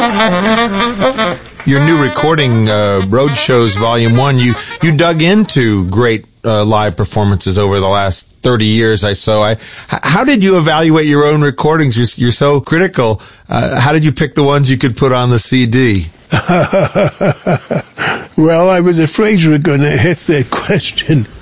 Your new recording, Road Shows Volume 1, you dug into great live performances over the last 30 years, how did you evaluate your own recordings? You're so critical. How did you pick the ones you could put on the CD? Well, I was afraid you were going to hit that question.